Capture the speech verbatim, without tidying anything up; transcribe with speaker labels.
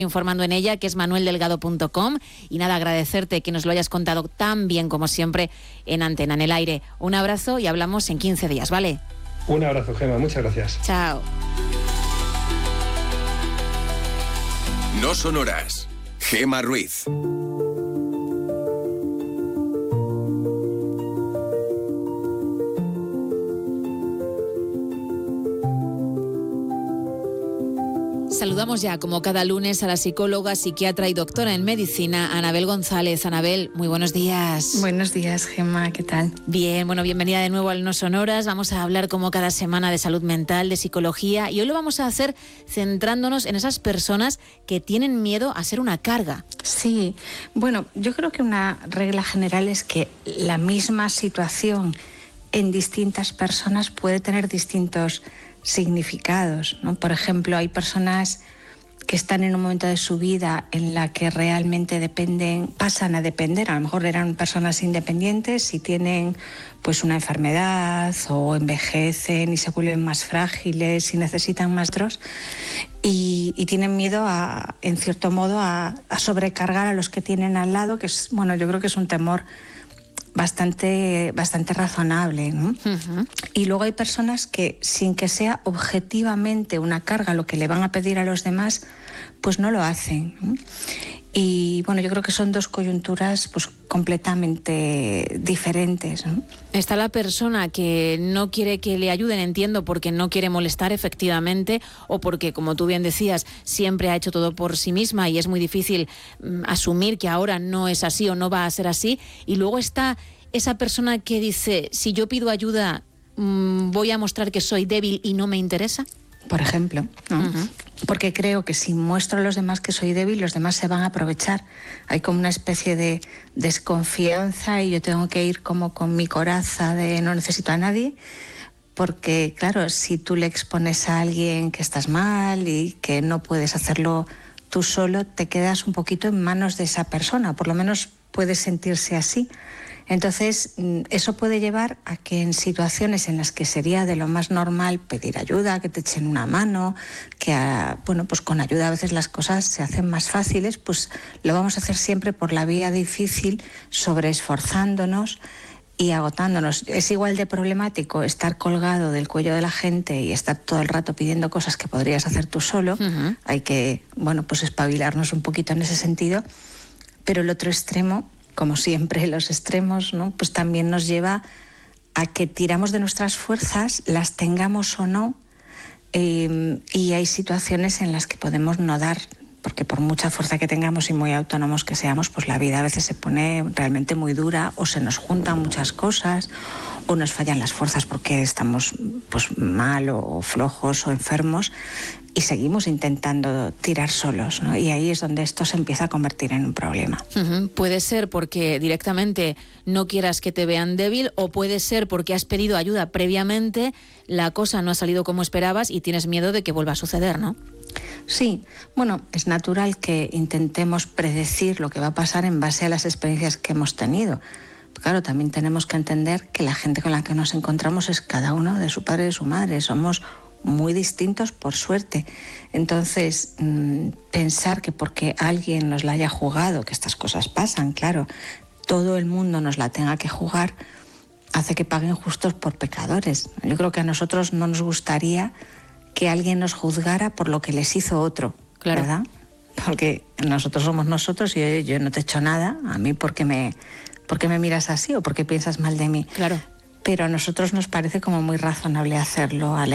Speaker 1: informando en ella, que es manuel delgado punto com. Y nada, agradecerte que nos lo hayas contado tan bien como siempre en Antena, en el aire. Un abrazo y hablamos en quince días, ¿vale?
Speaker 2: Un abrazo, Gema, muchas gracias.
Speaker 1: Chao.
Speaker 3: No son horas. Gema Ruiz.
Speaker 1: Saludamos ya, como cada lunes, a la psicóloga, psiquiatra y doctora en medicina, Anabel González. Anabel, muy buenos días.
Speaker 4: Buenos días, Gemma, ¿qué tal?
Speaker 1: Bien, bueno, bienvenida de nuevo al No Son Horas. Vamos a hablar, como cada semana, de salud mental, de psicología, y hoy lo vamos a hacer centrándonos en esas personas que tienen miedo a ser una carga.
Speaker 4: Sí, bueno, yo creo que una regla general es que la misma situación en distintas personas puede tener distintos significados, ¿no? Por ejemplo, hay personas que están en un momento de su vida en la que realmente dependen, pasan a depender, a lo mejor eran personas independientes y tienen pues una enfermedad o envejecen y se vuelven más frágiles y necesitan más otros y, y tienen miedo a, en cierto modo, a, a sobrecargar a los que tienen al lado, que es, bueno, yo creo que es un temor bastante, bastante razonable, ¿no? Uh-huh. Y luego hay personas que, sin que sea objetivamente una carga lo que le van a pedir a los demás, pues no lo hacen, ¿no? Y bueno, yo creo que son dos coyunturas pues completamente diferentes, ¿no?
Speaker 1: Está la persona que no quiere que le ayuden, entiendo, porque no quiere molestar efectivamente, o porque, como tú bien decías, siempre ha hecho todo por sí misma y es muy difícil mm, asumir que ahora no es así o no va a ser así. Y luego está esa persona que dice, si yo pido ayuda, mmm, voy a mostrar que soy débil y no me interesa.
Speaker 4: Por ejemplo, ¿no? Uh-huh. Porque creo que si muestro a los demás que soy débil, los demás se van a aprovechar. Hay como una especie de desconfianza y yo tengo que ir como con mi coraza de no necesito a nadie, porque claro, si tú le expones a alguien que estás mal y que no puedes hacerlo tú solo, te quedas un poquito en manos de esa persona, por lo menos puede sentirse así. Entonces, eso puede llevar a que en situaciones en las que sería de lo más normal pedir ayuda, que te echen una mano, que a, bueno, pues con ayuda a veces las cosas se hacen más fáciles, pues lo vamos a hacer siempre por la vía difícil, sobreesforzándonos y agotándonos. Es igual de problemático estar colgado del cuello de la gente y estar todo el rato pidiendo cosas que podrías hacer tú solo. Uh-huh. Hay que, bueno, pues espabilarnos un poquito en ese sentido, pero el otro extremo, como siempre los extremos, ¿no? Pues también nos lleva a que tiramos de nuestras fuerzas, las tengamos o no, eh, y hay situaciones en las que podemos no dar, porque por mucha fuerza que tengamos y muy autónomos que seamos, pues la vida a veces se pone realmente muy dura, o se nos juntan muchas cosas, o nos fallan las fuerzas porque estamos pues mal o flojos o enfermos, y seguimos intentando tirar solos, ¿no? Y ahí es donde esto se empieza a convertir en un problema.
Speaker 1: Uh-huh. Puede ser porque directamente no quieras que te vean débil, o puede ser porque has pedido ayuda previamente, la cosa no ha salido como esperabas y tienes miedo de que vuelva a suceder, ¿no?
Speaker 4: Sí, bueno, es natural que intentemos predecir lo que va a pasar en base a las experiencias que hemos tenido. Claro, también tenemos que entender que la gente con la que nos encontramos es cada uno de su padre y de su madre. Somos muy distintos, por suerte. Entonces, mmm, pensar que porque alguien nos la haya jugado, que estas cosas pasan, claro, todo el mundo nos la tenga que jugar, hace que paguen justos por pecadores. Yo creo que a nosotros no nos gustaría que alguien nos juzgara por lo que les hizo otro, claro. ¿Verdad? Porque nosotros somos nosotros y yo, yo no te he hecho nada, a mí porque me, porque me miras así o porque piensas mal de mí.
Speaker 1: Claro.
Speaker 4: Pero a nosotros nos parece como muy razonable hacerlo a la